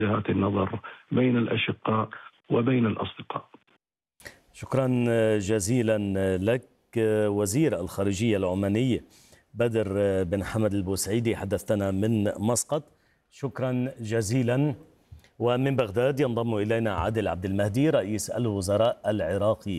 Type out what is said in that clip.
وجهات النظر بين الأشقاء وبين الأصدقاء. شكرا جزيلا لك. وزير الخارجية العماني بدر بن حمد البوسعيدي حدثنا من مسقط، شكرا جزيلا. ومن بغداد ينضم إلينا عادل عبد المهدي رئيس الوزراء العراقي.